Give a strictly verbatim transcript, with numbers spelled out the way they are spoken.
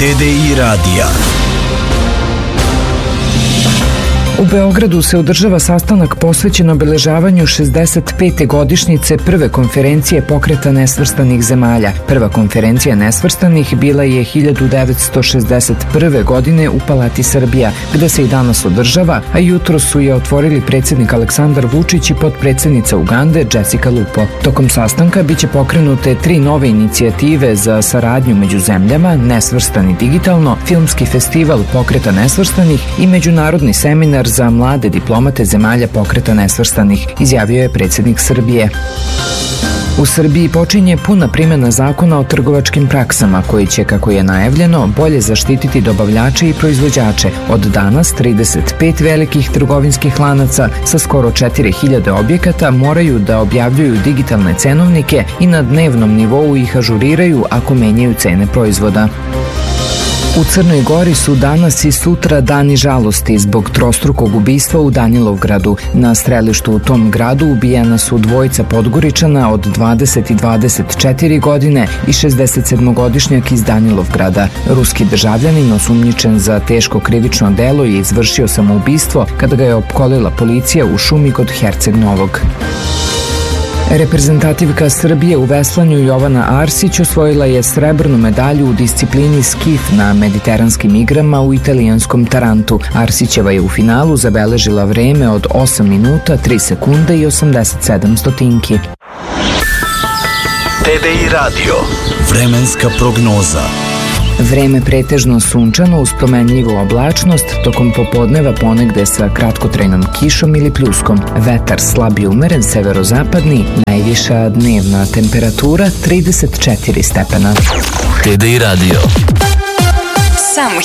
T D I radija. U Beogradu se održava sastanak posvećen obeležavanju šezdeset pete godišnjice prve konferencije Pokreta nesvrstanih zemalja. Prva konferencija nesvrstanih bila je hiljadu devetsto šezdeset prve. godine u Palati Srbija, gde se i danas održava, a jutro su je otvorili predsjednik Aleksandar Vučić i potpredsjednica Ugande Jessica Lupo. Tokom sastanka biće pokrenute tri nove inicijative za saradnju među zemljama, Nesvrstani digitalno, Filmski festival Pokreta nesvrstanih i međunarodni seminar za mlade diplomate zemalja Pokreta nesvrstanih, izjavio je predsjednik Srbije. U Srbiji počinje puna primjena zakona o trgovačkim praksama koji će, kako je najavljeno, bolje zaštititi dobavljače i proizvođače. Od danas trideset pet velikih trgovinskih lanaca sa skoro četiri hiljade objekata moraju da objavljuju digitalne cenovnike i na dnevnom nivou ih ažuriraju ako menjaju cene proizvoda. U Crnoj Gori su danas i sutra dani žalosti zbog trostrukog ubistva u Danilovgradu. Na strelištu u tom gradu ubijena su dvojica Podgoričana od dvadeset i dvadeset četiri godine i šezdesetsedmogodišnjak iz Danilovgrada. Ruski državljanin osumnjičen za teško krivično delo je izvršio samoubistvo kada ga je opkolila policija u šumi kod Herceg Novog. Reprezentativka Srbije u veslanju Jovana Arsić osvojila je srebrnu medalju u disciplini skif na mediteranskim igrama u italijanskom Tarantu. Arsićeva je u finalu zabeležila vreme od osam minuta, tri sekunde i osamdeset sedam stotinki. T D I radio. Vremenska prognoza. Vreme pretežno sunčano uz promenljivu oblačnost, tokom popodneva ponegde sa kratkotrajnom kišom ili pljuskom. Vetar slab i umeren severozapadni, najviša dnevna temperatura trideset četiri stepena. T D I radio.